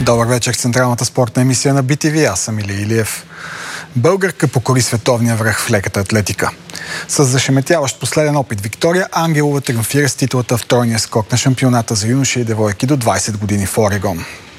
Добър вечер в централната спортна емисия на BTV. Аз съм Илия Илиев. Българка покори световния връх в леката атлетика. С зашеметяващ последен опит Виктория Ангелова триумфира с титлата в тройния скок на шампионата за юноши и девойки до 20 години в Орегон.